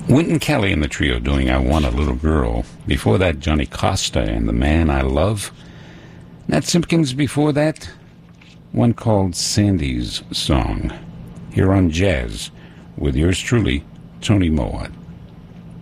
Wynton Kelly and the trio doing I Want a Little Girl. Before that, Johnny Costa and The Man I Love. Nat Simpkins before that, one called Sandy's Song. Here on Jazz, with yours truly, Tony Mowat.